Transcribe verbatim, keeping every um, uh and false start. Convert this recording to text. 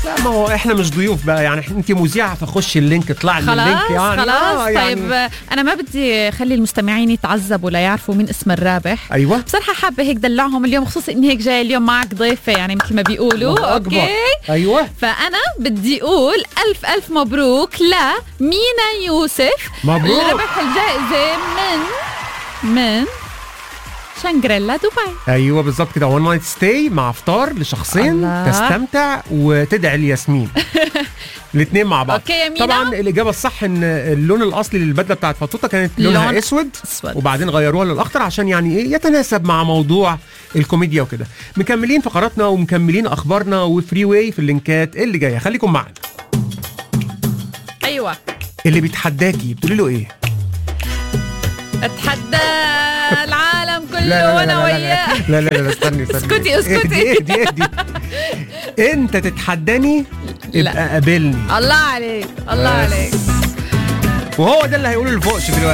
لا ما هو احنا مش ضيوف بقى يعني، انت مذيعه فخش اللينك اطلع لي اللينك يعني. خلاص آه يعني طيب انا ما بدي اخلي المستمعين يتعذبوا ليعرفوا مين اسم الرابح. ايوه بصراحه حابه هيك دلعهم اليوم، خصوصا ان هيك جاي اليوم معك ضيفه يعني مثل ما بيقولوا. اوكي ايوه فانا بدي اقول الف الف مبروك لمينا يوسف. مبروك ربح الجائزه من من شانغريلا دبي. ايوه بالظبط كده، وان نايت ستاي مع فطار لشخصين. الله. تستمتع وتدعي لياسمين الاثنين مع بعض. اوكي يا مينا. طبعا الاجابه الصح ان اللون الاصلي للبدله بتاعت فطوطه كانت لونها لون اسود, أسود وبعدين غيروها للاخضر عشان يعني ايه يتناسب مع موضوع الكوميديا وكده. مكملين فقراتنا ومكملين اخبارنا وفري واي في اللينكات اللي جايه، خليكم معنا. ايوه اللي بيتحداكي بتقولي له ايه؟ اتحدى العالم كله وانا وياه. لا لا لا استني استني اسكتي اسكتي اهدي اهدي انت تتحداني ابقى قابلني. الله عليك الله عليك. وهو ده اللي هيقوله الفوقش دلوقتي.